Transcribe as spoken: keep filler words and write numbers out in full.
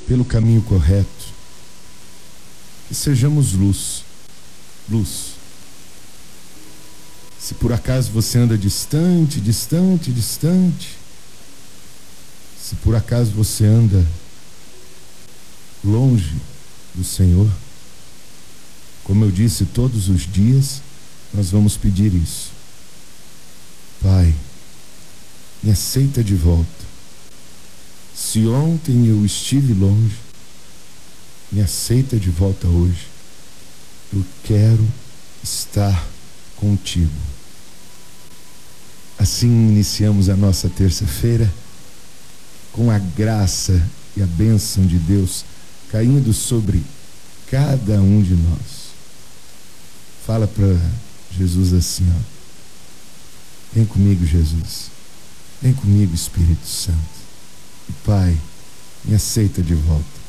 pelo caminho correto, que sejamos luz, luz. Se por acaso você anda distante, distante, distante, se por acaso você anda longe do Senhor, como eu disse, todos os dias nós vamos pedir isso. Pai, me aceita de volta. Se ontem eu estive longe, me aceita de volta hoje. Eu quero estar contigo. Assim iniciamos a nossa terça-feira, com a graça e a bênção de Deus caindo sobre cada um de nós. Fala para Jesus assim, ó. Vem comigo, Jesus. Vem comigo, Espírito Santo. E Pai, me aceita de volta.